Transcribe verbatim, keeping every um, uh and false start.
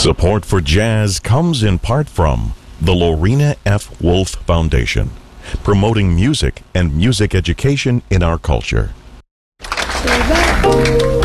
Support for jazz comes in part from the Lorena F. Wolf Foundation, promoting music and music education in our culture.